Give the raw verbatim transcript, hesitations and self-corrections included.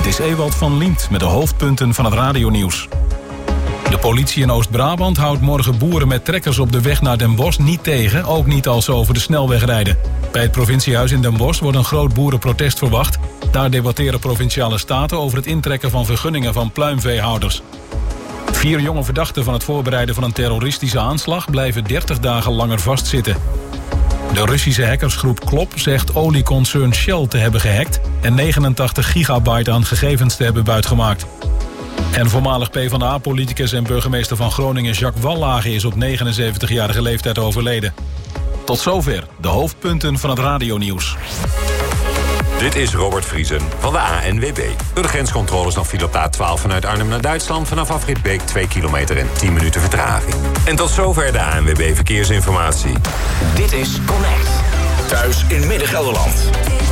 is Ewald van Liemt met de hoofdpunten van het radionieuws. De politie in Oost-Brabant houdt morgen boeren met trekkers op de weg naar Den Bosch niet tegen, ook niet als ze over de snelweg rijden. Bij het provinciehuis in Den Bosch wordt een groot boerenprotest verwacht. Daar debatteren provinciale staten over het intrekken van vergunningen van pluimveehouders. Vier jonge verdachten van het voorbereiden van een terroristische aanslag blijven dertig dagen langer vastzitten. De Russische hackersgroep Klop zegt olieconcern Shell te hebben gehackt en negenentachtig gigabyte aan gegevens te hebben buitgemaakt. En voormalig PvdA-politicus en burgemeester van Groningen Jacques Wallage is op negenenzeventigjarige leeftijd overleden. Tot zover de hoofdpunten van het radionieuws. Dit is Robert Vriesen van de A N W B. Door de grenscontroles nog file op de A twaalf vanuit Arnhem naar Duitsland. Vanaf afrit Beek twee kilometer en tien minuten vertraging. En tot zover de A N W B Verkeersinformatie. Dit is Connect. Thuis in Midden-Gelderland.